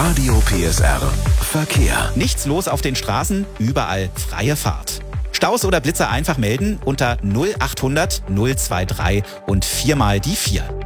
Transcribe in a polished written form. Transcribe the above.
Radio PSR Verkehr. Nichts los auf den Straßen, überall freie Fahrt. Staus oder Blitzer einfach melden unter 0800 023 und 4 mal die 4.